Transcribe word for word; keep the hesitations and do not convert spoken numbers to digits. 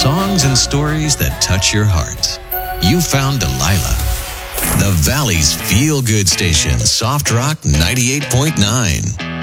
songs and stories that touch your heart. You found Delilah. The Valley's feel-good station, Soft Rock ninety-eight point nine.